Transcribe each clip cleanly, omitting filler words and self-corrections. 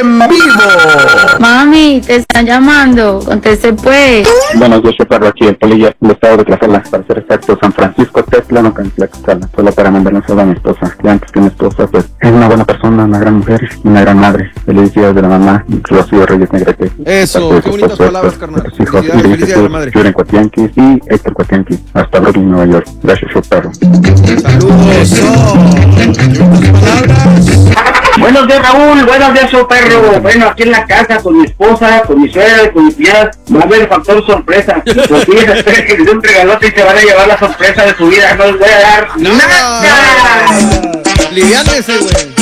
en vivo. Mami, te están llamando. Conteste pues. Bueno, yo soy Perro aquí, el Polilla, del estado de Tlaxcala, para ser exacto, San Francisco, Tetlano, Tlaxcala. Solo para mandar un saludo a mi esposa, que antes que mi esposa, pues, es una buena persona, una gran mujer, una gran madre. Felicidades de la mamá, Rocío Reyes Negrete. Eso, qué bonitas palabras, carnal. Felicidades de la madre. Yuren Cuatianquis y Héctor Cuatianquis, hasta Brooklyn, Nueva York. Gracias, show perro. Saludos. Buenos días, Raúl. Buenos días, show perro. Bueno, aquí en la casa con mi esposa, con mi suegra, con mi tía, va a haber factor sorpresa. Los días esperen que les dé un regalote y se van a llevar la sorpresa de su vida. No les voy a dar nada. Liviánese, güey.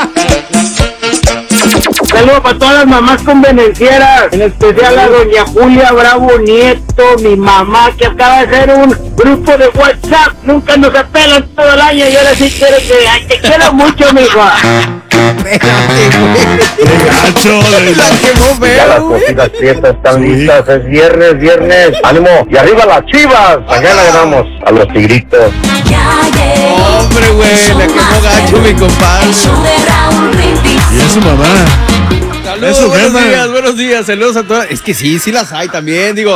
Saludos para todas las mamás convenencieras, en especial a doña Julia Bravo Nieto, mi mamá, que acaba de hacer un grupo de WhatsApp. Nunca nos apelan todo el año y ahora sí quiero que... Ay, te quiero mucho, mijo. Ya las cocidas fiestas están listas, es viernes. ¡Ánimo! ¡Y arriba las Chivas! Mañana ganamos a los Tigritos. Hombre, güey, la quemó gacho, mi compadre. Y es su mamá. Saludos, buenos días, saludos a todas. Es que sí las hay también, digo,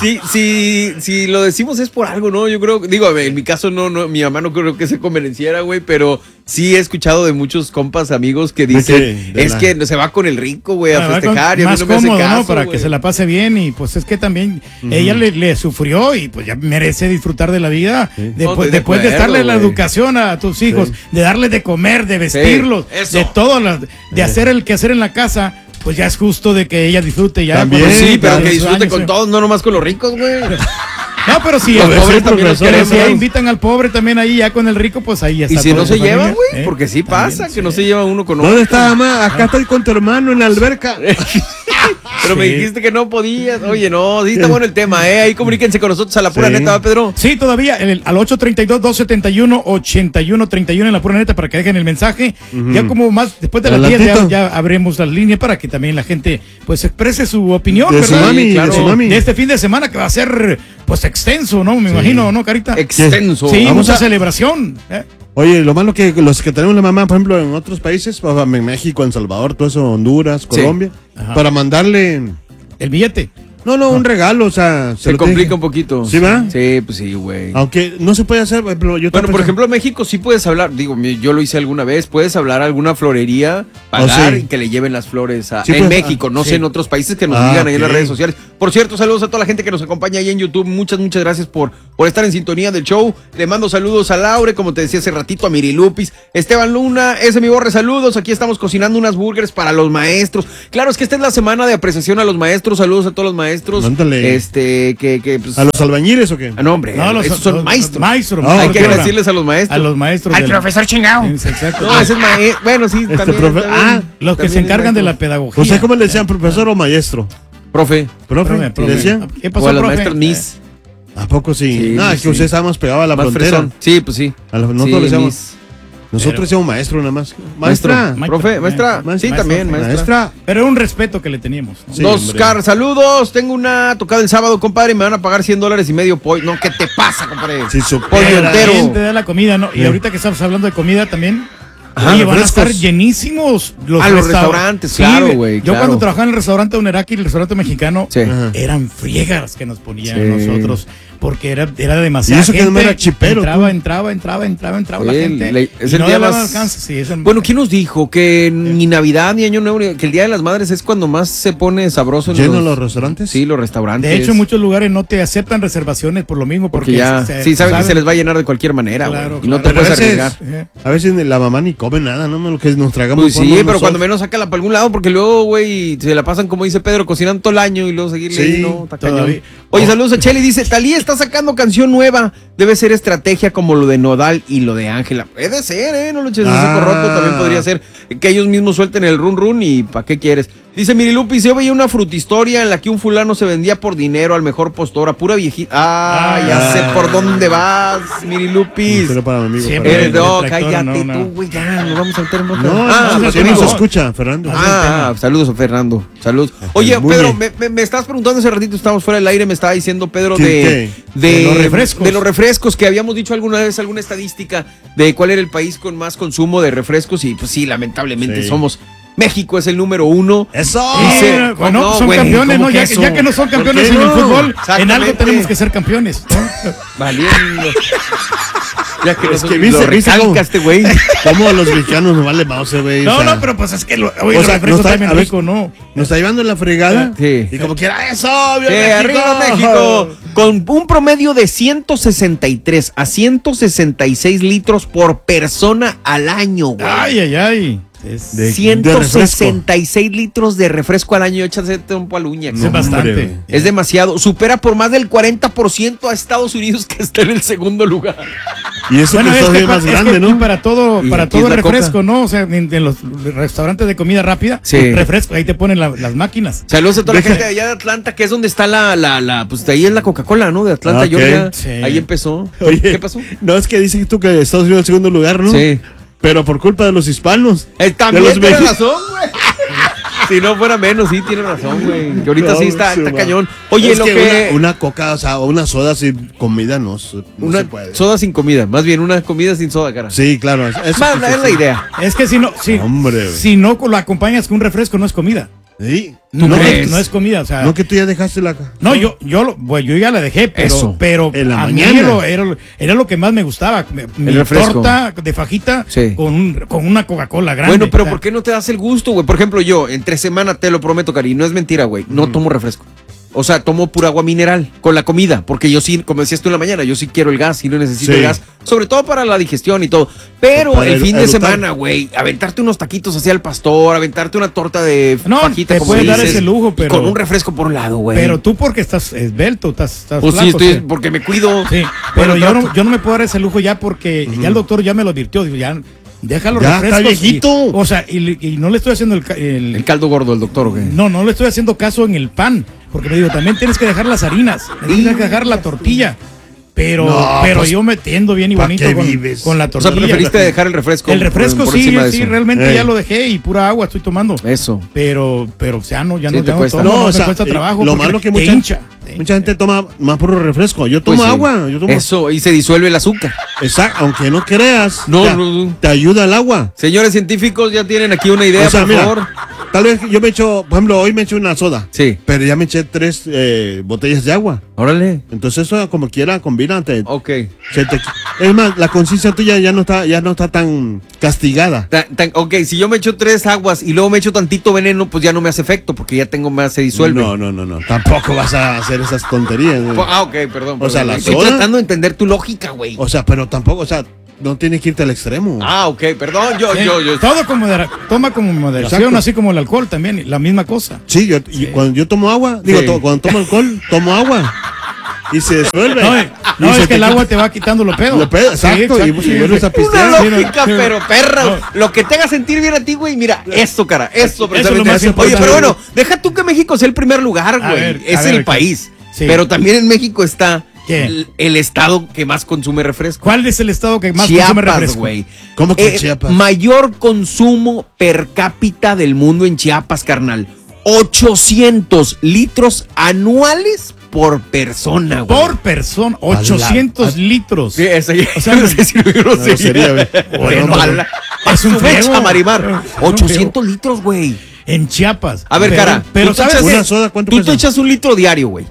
sí, lo decimos es por algo, ¿no? Yo creo, digo, en mi caso no, mi mamá no creo que se convenciera, güey, pero sí he escuchado de muchos compas, amigos que dicen, que se va con el rico, güey, a festejar y a mí no me hace caso, ¿no? Para que se la pase bien y pues es que también ella le sufrió y pues ya merece disfrutar de la vida después de darle la educación a tus hijos, de darle de comer, de vestirlos, de todo, de hacer el quehacer en la casa. Pues ya es justo de que ella disfrute ya. También, sí, pero que disfrute con todos, no nomás con los ricos, güey. No, pero si los pobres también los queremos. Si invitan al pobre también ahí ya con el rico, pues ahí ya está. Y si no se llevan, güey, porque sí pasa que no se lleva uno con otro. ¿Dónde está mamá? Acá estoy con tu hermano en la alberca. Pero me dijiste que no podías. Oye, no, sí está bueno el tema, Ahí comuníquense con nosotros a la pura neta, ¿va, Pedro? Sí, todavía, al 832-271-8131 en la pura neta para que dejen el mensaje. Ya como más, después de las 10 ya abrimos las líneas para que también la gente pues exprese su opinión, de ¿verdad? Su mami. De este fin de semana que va a ser pues extenso, ¿no? Me imagino, ¿no, Carita? Extenso. Sí, mucha celebración. Oye, lo malo que los que tenemos la mamá, por ejemplo, en otros países, en México, en Salvador, todo eso, Honduras, Colombia, para mandarle el billete. No, un regalo, o sea... Se complica un poquito. ¿Sí, va? Sí, pues sí, güey. Aunque no se puede hacer, pero por ejemplo, en México sí puedes hablar, digo, yo lo hice alguna vez, puedes hablar a alguna florería, pagar y que le lleven las flores en México, no sé, en otros países que nos digan ahí en las redes sociales. Por cierto, saludos a toda la gente que nos acompaña ahí en YouTube, muchas gracias por estar en sintonía del show. Le mando saludos a Laure, como te decía hace ratito, a Miri Lupis, Esteban Luna, ese mi Borre, saludos, aquí estamos cocinando unas burgers para los maestros. Claro, es que esta es la semana de apreciación a los maestros, saludos a todos los maestros. Mándale. Pues, ¿A los albañiles o qué? No, hombre, esos son maestros. Hay que agradecerles a los maestros. A los maestros. Al profesor chingado. Exacto. No, ese es maestro. Bueno, sí, también. Los que se encargan de la pedagogía. O sea, ¿cómo le decían, profesor o maestro? Profe. ¿Decían? ¿Qué pasó, o a los profe? maestros Miss. ¿A poco sí? No, es que ustedes estábamos pegados a la frontera. Fresón. Sí, pues sí. Nosotros le decíamos... Nosotros decíamos maestro nada más. Maestra. Profe, maestra. Sí, también, maestra. Pero un respeto que le teníamos. Sí, Oscar, saludos. Tengo una tocada el sábado, compadre. Me van a pagar $100 y medio pollo. No, ¿qué te pasa, compadre? Sí, su pollo entero. Te da la comida, ¿no? Y ahorita que estamos hablando de comida también. Oye, van a estar llenísimos los restaurantes, claro, güey. Yo cuando trabajaba en el restaurante Uneraki, el restaurante mexicano, eran friegas que nos ponían nosotros. Porque era demasiado. Y eso gente, que no era chipero. Entraba la gente. Es el día más. Bueno, ¿quién nos dijo que ni Navidad ni Año Nuevo, que el Día de las Madres es cuando más se pone sabroso en los restaurantes? Sí, los restaurantes. De hecho, en muchos lugares no te aceptan reservaciones por lo mismo. Porque ya saben que se les va a llenar de cualquier manera, claro, y no te puedes arriesgar. A veces la mamá ni come nada, ¿no? Lo que nos tragamos. Pues sí, pero cuando menos sácala para algún lado, porque luego, güey, se la pasan, como dice Pedro, cocinando todo el año y luego seguirle. Oye, saludos a Cheli, dice, Talía está sacando canción nueva, debe ser estrategia como lo de Nodal y lo de Ángela. Puede ser, no lo eches en saco roto, también podría ser que ellos mismos suelten el run run y ¿para qué quieres? Dice Mirilupi, yo veía una frutistoria en la que un fulano se vendía por dinero al mejor postor, a pura viejita. Ya sé por dónde vas, Mirilupis. Pero para mi amigo. No, cállate tú, güey, ya, nos vamos a meter en otra. No se escucha, Fernando. Saludos a Fernando, saludos. Oye, Pedro, me estabas preguntando hace ratito, estábamos fuera del aire, me estaba diciendo Pedro de los refrescos, que habíamos dicho alguna vez, alguna estadística de cuál era el país con más consumo de refrescos y pues sí, lamentablemente somos México es el número 1. ¡Eso! Dice, bueno, son güey, campeones, ¿cómo ¿no? que Ya eso? que no son ¿Por campeones qué en el no? fútbol, en Exactamente. algo tenemos que ser campeones. ¿no? Valiendo. Ya que Es no que lo viste recalca cómo- este güey. ¿Cómo a los mexicanos nos vale mouse, güey? No, O sea, no, pero pues es que oye, o los sea, refrescos no está- también a ver, rico, ¿no? nos está llevando en la fregada. Sí. Y como quiera, ¡eso! ¡Viva Sí, México! arriba México. Con un promedio de 163 a 166 litros por persona al año, güey. Ay. Es, De- 166 litros de refresco al año. Échate un paluña. es bastante. Es demasiado. Supera por más del 40% a Estados Unidos, que está en el segundo lugar. Y eso Bueno, que es está que, bien más es grande, que ¿no? para todo, Y para aquí todo es el la refresco, coca. ¿no? O sea, en los restaurantes de comida rápida, Sí. refresco, ahí te ponen las máquinas. Saludos a toda la gente de allá de Atlanta, que es donde está pues de ahí es la Coca-Cola, ¿no? De Atlanta, Ah, ok. Georgia. Sí. Ahí empezó. Oye, ¿Qué pasó? No, es que dices tú que Estados Unidos es el segundo lugar, ¿no? Sí. Pero por culpa de los hispanos. También De los tiene mexicanos. razón, güey. Si no fuera menos, sí, tiene razón, güey. Que ahorita No, sí está sí, cañón. Oye, es lo que que... una coca, o sea, una soda sin comida no se puede. soda sin comida. Más bien, una comida sin soda, cara. Sí, claro. Eso Es sí, la sí. idea. Es que Hombre, güey. si no lo acompañas con un refresco, no es comida. ¿Sí? ¿Tú No, crees? no es comida, o sea. No que tú ya dejaste la... No, yo ya la dejé, Eso. pero En la a mí mañana. era lo que más me gustaba. Mi refresco. torta de fajita Sí. con una Coca-Cola grande. Bueno, pero O sea, ¿por qué no te das el gusto, güey? Por ejemplo, yo, entre semana, te lo prometo, Cari, no es mentira, güey. No tomo refresco. O sea, tomo pura agua mineral con la comida, porque yo sí, como decías tú en la mañana, yo sí quiero el gas, sí lo necesito Sí. el gas, sobre todo para la digestión y todo. Pero Para el fin de eructar. semana, güey, aventarte unos taquitos hacia el pastor, aventarte una torta de No, fajita, te como puedes dar dices, ese lujo, y pero- con un refresco por un lado, güey. Pero tú porque estás esbelto, estás Pues sí, flaco, estoy, o sea. porque me cuido. Sí, pero Bueno, yo no me puedo dar ese lujo ya porque ya el doctor ya me lo advirtió. Digo, ya deja los Ya está refrescos. viejito. O sea, y no le estoy haciendo El caldo gordo, el doctor, güey. no le estoy haciendo caso en el pan. Porque me digo, también tienes que dejar las harinas, tienes que dejar la tortilla. Pero pues, yo metiendo bien y ¿pa' bonito qué vives? con la O tortilla. sea, preferiste dejar el refresco. El refresco por sí, encima de sí, eso. realmente ya lo dejé y pura agua estoy tomando. Eso. Pero ya no, Sí, ya te no cuesta. tomo, No, no, o me sea, cuesta trabajo. lo porque malo que te mucha, hincha. mucha gente toma más puro refresco. Yo tomo Pues sí. agua. Yo tomo... Eso, y se disuelve el azúcar. Exacto, aunque no creas. No, te, no. te ayuda el agua. Señores científicos, ya tienen aquí una idea, O sea, por mira, favor. tal vez yo me echo, por ejemplo, hoy me echo una soda. Sí. Pero ya me eché 3 botellas de agua. Órale. Entonces eso como quiera combina. Ok. Es más, la conciencia tuya ya no está tan castigada. Ok, si yo me echo 3 aguas y luego me echo tantito veneno, pues ya no me hace efecto porque ya tengo más, se disuelve. No. Tampoco vas a hacer esas tonterías. güey. Ok, perdón. O sea, la Estoy soda- tratando de entender tu lógica, güey. O sea, pero tampoco, o sea, no tienes que irte al extremo. Ok, perdón, yo. Todo toma como moderación, Exacto. así como el alcohol también, la misma cosa. Sí, y cuando yo tomo agua, digo, Sí. cuando tomo alcohol, tomo agua. Y se disuelve. No, Y se es que el te agua te va quitando lo pedo. Lo pedo, exacto, y pues, vuelves a Una pistear. lógica, pero perra. Lo que te haga sentir bien a ti, güey. Mira, eso, cara. Eso, es lo precisamente. más Oye, importante. pero bueno, deja tú que México sea el primer lugar, A güey. ver, Es a ver, el país. sí. Pero también en México está ¿Qué? el estado que más consume refresco. ¿Cuál es el estado que más consume Chiapas, refresco? güey. ¿Cómo que Chiapas? Mayor consumo per cápita del mundo en Chiapas, carnal. 800 litros anuales por persona, güey. Por persona, 800 litros. Sí, eso ya. O sea, no sé si lo digo sería, güey. Bueno, es un friego. Marimar. Es un 800 litros, güey. En Chiapas. A ver, Pero- cara. Pero tú te ¿sabes echas- qué? Una soda, ¿cuánto Tú te pesa? echas un litro diario, güey.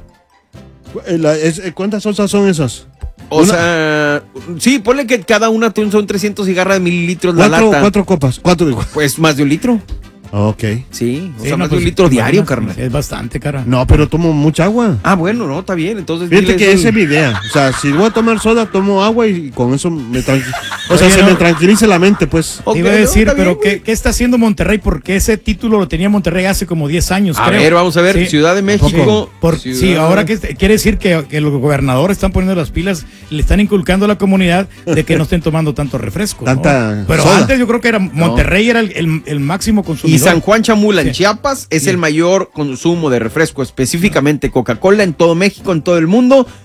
¿Cuántas onzas son esas? O sea, sí, ponle que cada una son 300 y garra de mililitros la lata. 4 copas. 4 digo. Pues más de un litro. Ok. Sí, o Sí, sea, no, más de pues, un litro diario, imagínate, carnal. Es bastante, cara. No, pero tomo mucha agua. Ah, bueno, no, está bien. Entonces, Fíjate dile que eso. esa es mi idea. O sea, si voy a tomar soda, tomo agua y con eso me tranquiliza. O sea, Oye, se no. me tranquiliza la mente, pues. Ok, Te iba a no, decir, está pero bien, güey. ¿qué está haciendo Monterrey? Porque ese título lo tenía Monterrey hace como 10 años, A creo. ver, vamos a ver. Sí. Ciudad de México. Sí, Ciudad- ahora que quiere decir que los gobernadores están poniendo las pilas, le están inculcando a la comunidad de que no estén tomando tanto refresco. ¿no? Tanta Pero soda. antes yo creo que era Monterrey era el máximo Y consumidor. San Juan Chamula, en Sí. Chiapas, es el mayor consumo de refresco, específicamente Coca-Cola en todo México, en todo el mundo.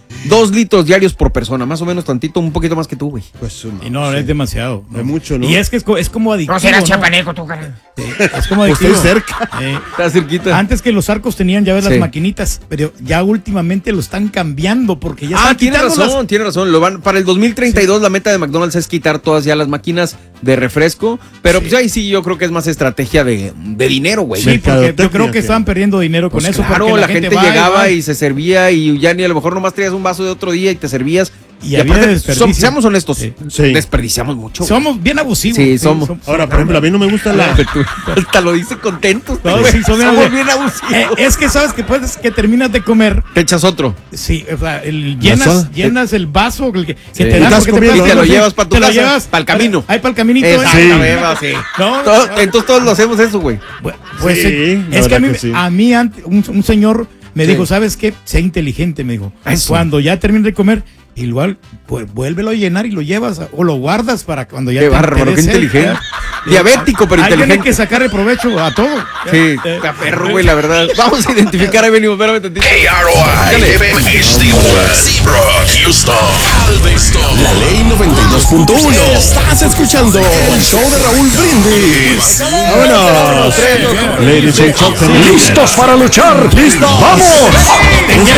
2 litros diarios por persona, más o menos tantito, un poquito más que tú, güey. Pues Y no, es demasiado. No. Es mucho, ¿no? Y es que es como adictivo. No serás chapaneco, tú, cara. Sí, es como adictivo. Estoy cerca. Está cerquita. Antes que los arcos tenían ya ves Sí. las maquinitas, pero ya últimamente lo están cambiando porque ya están tiene quitando razón, tiene razón. Para el 2032 la meta de McDonald's es quitar todas ya las máquinas de refresco, pero pues ahí sí yo creo que es más estrategia de dinero, güey. Sí, porque yo creo que estaban perdiendo dinero con Pues eso. claro, porque la gente llegaba y se servía y ya ni a lo mejor nomás traías un vaso de otro día y te servías. Y había desperdicio. Seamos honestos, Sí. desperdiciamos mucho. Somos bien abusivos. Sí, somos. Ahora, por ejemplo, a mí no me gusta Hasta lo dice contentos. No, güey. sí, somos bien abusivos. Es que sabes que puedes que terminas de comer. Te echas otro. Sí, o sea, soda. llenas el vaso que Sí. te dan Estás porque comiendo, y te lo sí, llevas para tu te lo casa, llevas para el camino. Ahí para el caminito. Exacto, sí. No, Entonces todos lo hacemos eso, güey. Pues Sí, la es que verdad que sí. a mí un señor me Sí. dijo, ¿sabes qué? Sea inteligente, me dijo. Eso. Cuando ya termines de comer, igual, pues vuélvelo a llenar y lo llevas o lo guardas para cuando ya Qué te bárbaro, qué dé sed. inteligente. Diabético, pero Ahí tiene inteligente. que sacarle provecho a todo. Sí, está perro, güey, la verdad. Vamos a identificar, ahí venimos, espérame tantito. KROI, Seabrook, Houston, Galveston. La ley 92.1. Estás escuchando el show de Raúl Brindis. ¡Vámonos! Ladies and gentlemen. ¿Listos para luchar? ¡Listos! ¡Vamos!